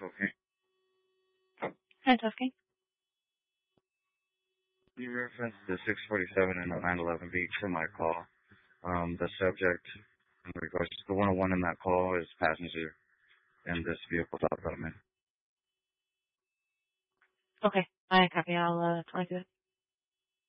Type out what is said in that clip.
talking. Hi, talking. You referenced the 647 and the 911 beach for my call. The subject in regards to the 101 in that call is passenger in this vehicle that I'm in. Okay, I copy. I'll talk to it.